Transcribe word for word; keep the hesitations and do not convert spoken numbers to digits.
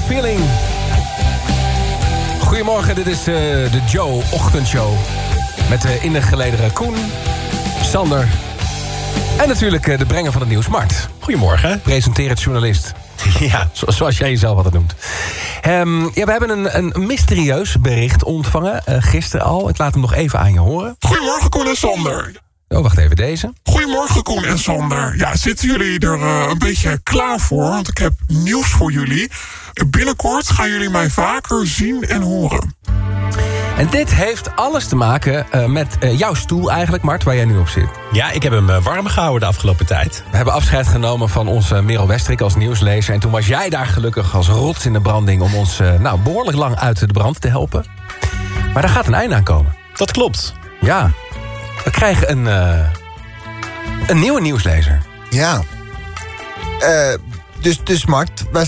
Feeling. Goedemorgen, dit is uh, de Joe Ochtendshow. Met de innig gelederen Koen, Sander en natuurlijk uh, de brenger van het nieuws, Mart. Goedemorgen. Presenterend journalist. Ja. Zo, zoals jij jezelf altijd noemt. Um, ja, we hebben een, een mysterieus bericht ontvangen, uh, gisteren al. Ik laat hem nog even aan je horen. Goedemorgen, Koen en Sander. Oh, wacht even, deze. Goedemorgen, Koen en Sander. Ja, zitten jullie er uh, een beetje klaar voor? Want ik heb nieuws voor jullie. Binnenkort gaan jullie mij vaker zien en horen. En dit heeft alles te maken uh, met uh, jouw stoel eigenlijk, Mart, waar jij nu op zit. Ja, ik heb hem uh, warm gehouden de afgelopen tijd. We hebben afscheid genomen van onze Merel Westrik als nieuwslezer. En toen was jij daar gelukkig als rots in de branding om ons uh, nou, behoorlijk lang uit de brand te helpen. Maar daar gaat een einde aan komen. Dat klopt. Ja. We krijgen een, uh, een nieuwe nieuwslezer. Ja. Uh, dus, dus Mart, wij